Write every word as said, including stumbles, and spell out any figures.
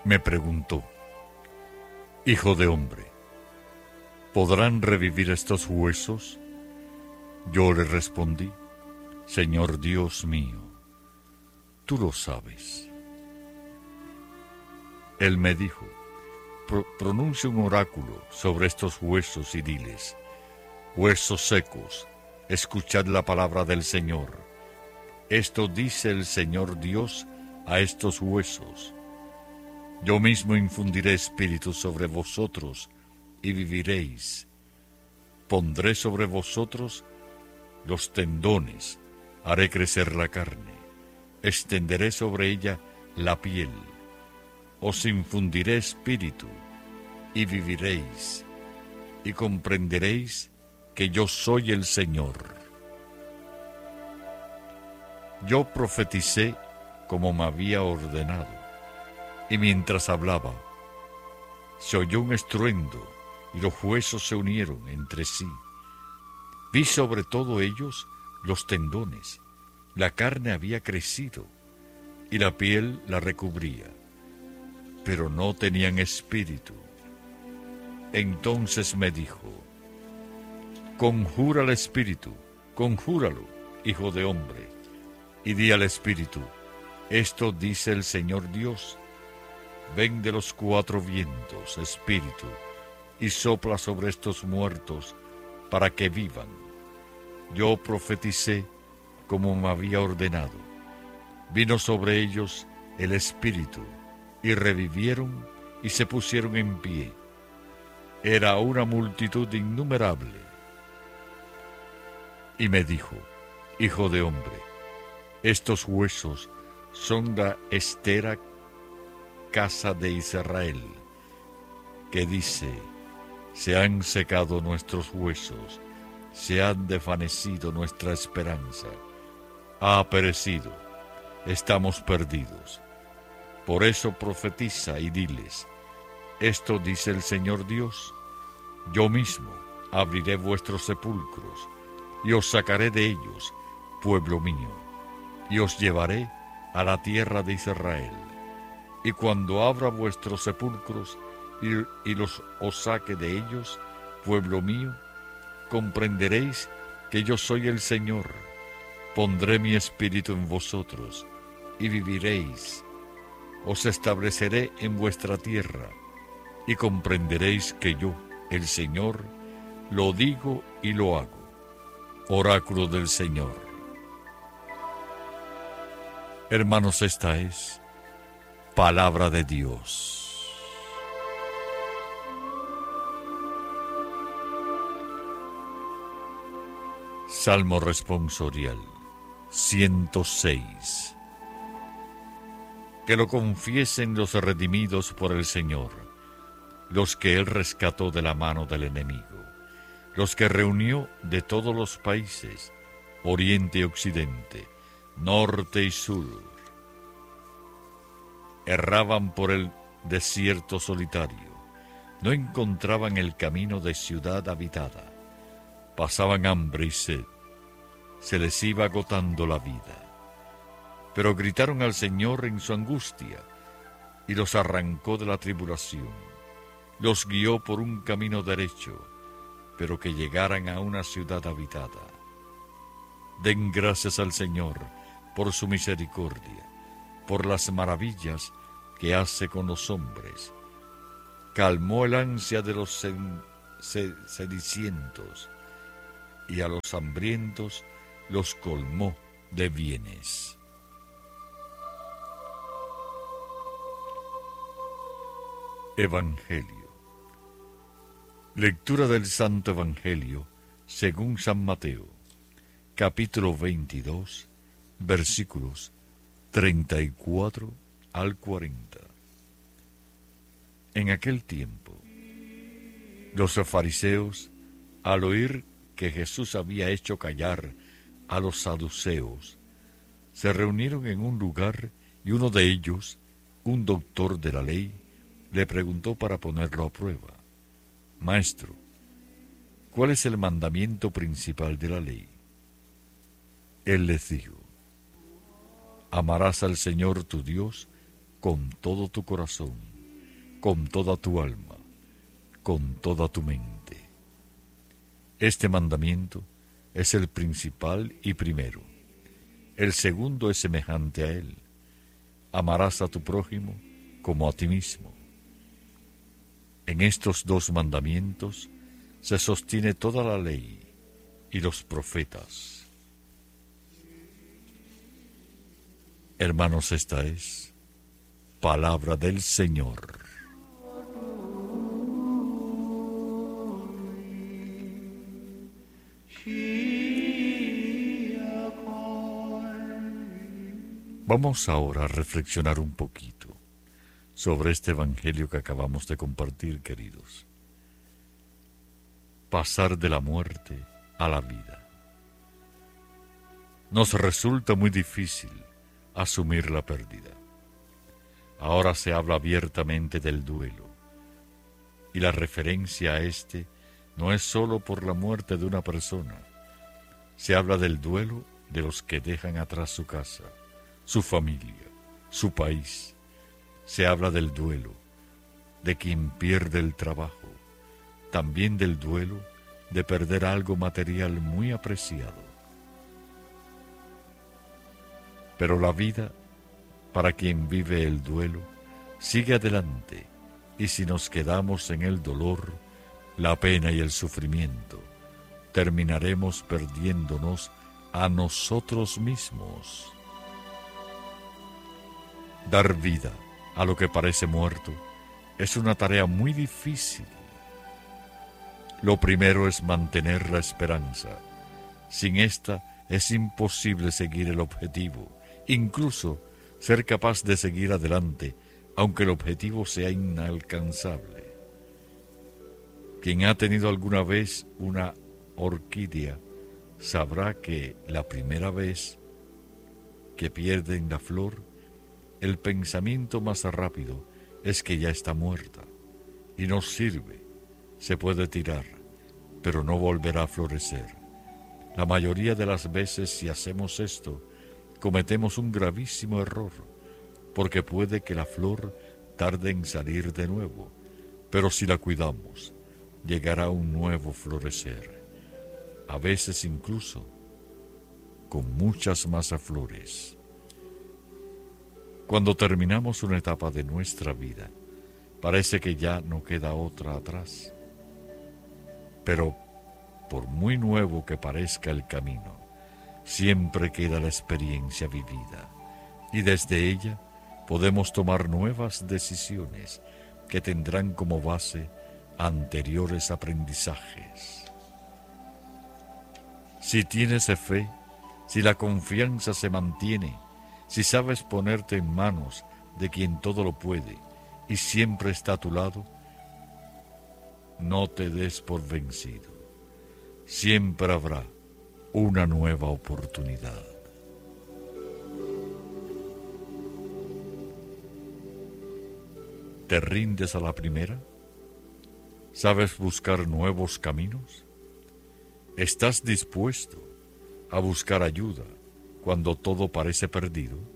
Me preguntó: Hijo de hombre, ¿podrán revivir estos huesos? Yo le respondí: Señor Dios mío, tú lo sabes. Él me dijo: Pro- pronuncia un oráculo sobre estos huesos y diles: huesos secos, escuchad la palabra del Señor. Esto dice el Señor Dios a estos huesos: yo mismo infundiré espíritu sobre vosotros y viviréis. Pondré sobre vosotros los tendones, haré crecer la carne, extenderé sobre ella la piel, os infundiré espíritu y viviréis, y comprenderéis que yo soy el Señor. Yo profeticé como me había ordenado, y mientras hablaba, se oyó un estruendo, y los huesos se unieron entre sí. Vi sobre todo ellos los tendones, la carne había crecido, y la piel la recubría, pero no tenían espíritu. Entonces me dijo: conjura al espíritu, conjúralo, hijo de hombre, y di al espíritu: esto dice el Señor Dios: ven de los cuatro vientos, espíritu, y sopla sobre estos muertos para que vivan. Yo profeticé como me había ordenado. Vino sobre ellos el espíritu, y revivieron y se pusieron en pie. Era una multitud innumerable. Y me dijo: hijo de hombre, estos huesos son la estera casa de Israel, que dice: se han secado nuestros huesos, se han desvanecido nuestra esperanza, ha perecido, estamos perdidos. Por eso profetiza y diles: esto dice el Señor Dios: yo mismo abriré vuestros sepulcros, y os sacaré de ellos, pueblo mío, y os llevaré a la tierra de Israel. Y cuando abra vuestros sepulcros y, y los os saque de ellos, pueblo mío, comprenderéis que yo soy el Señor. Pondré mi espíritu en vosotros, y viviréis. Os estableceré en vuestra tierra, y comprenderéis que yo, el Señor, lo digo y lo hago. Oráculo del Señor. Hermanos, esta es palabra de Dios. Salmo responsorial ciento seis. Que lo confiesen los redimidos por el Señor, los que Él rescató de la mano del enemigo, los que reunió de todos los países, oriente y occidente, norte y sur. Erraban por el desierto solitario, no encontraban el camino de ciudad habitada, pasaban hambre y sed, se les iba agotando la vida. Pero gritaron al Señor en su angustia, y los arrancó de la tribulación. Los guió por un camino derecho, pero que llegaran a una ciudad habitada. Den gracias al Señor por su misericordia, por las maravillas que hace con los hombres. Calmó el ansia de los sedicientos, y a los hambrientos los colmó de bienes. Evangelio. Lectura del Santo Evangelio según San Mateo, capítulo veintidós, versículos treinta y cuatro al cuarenta. En aquel tiempo, los fariseos, al oír que Jesús había hecho callar a los saduceos, se reunieron en un lugar, y uno de ellos, un doctor de la ley, le preguntó para ponerlo a prueba: Maestro, ¿cuál es el mandamiento principal de la ley? Él les dijo: amarás al Señor tu Dios con todo tu corazón, con toda tu alma, con toda tu mente. Este mandamiento es el principal y primero. El segundo es semejante a él. Amarás a tu prójimo como a ti mismo. En estos dos mandamientos se sostiene toda la ley y los profetas. Hermanos, esta es palabra del Señor. Vamos ahora a reflexionar un poquito sobre este evangelio que acabamos de compartir, queridos. Pasar de la muerte a la vida. Nos resulta muy difícil asumir la pérdida. Ahora se habla abiertamente del duelo, y la referencia a este no es sólo por la muerte de una persona. Se habla del duelo de los que dejan atrás su casa, su familia, su país. Se habla del duelo de quien pierde el trabajo, también del duelo de perder algo material muy apreciado. Pero la vida, para quien vive el duelo, sigue adelante, y si nos quedamos en el dolor, la pena y el sufrimiento, terminaremos perdiéndonos a nosotros mismos. Dar vida a lo que parece muerto es una tarea muy difícil. Lo primero es mantener la esperanza. Sin esta es imposible seguir el objetivo, incluso ser capaz de seguir adelante, aunque el objetivo sea inalcanzable. Quien ha tenido alguna vez una orquídea sabrá que la primera vez que pierden la flor, el pensamiento más rápido es que ya está muerta y no sirve, se puede tirar, pero no volverá a florecer. La mayoría de las veces, si hacemos esto, cometemos un gravísimo error, porque puede que la flor tarde en salir de nuevo, pero si la cuidamos, llegará un nuevo florecer, a veces incluso con muchas más flores. Cuando terminamos una etapa de nuestra vida, parece que ya no queda otra atrás. Pero, por muy nuevo que parezca el camino, siempre queda la experiencia vivida, y desde ella podemos tomar nuevas decisiones que tendrán como base anteriores aprendizajes. Si tienes fe, si la confianza se mantiene, si sabes ponerte en manos de quien todo lo puede y siempre está a tu lado, no te des por vencido. Siempre habrá una nueva oportunidad. ¿Te rindes a la primera? ¿Sabes buscar nuevos caminos? ¿Estás dispuesto a buscar ayuda cuando todo parece perdido?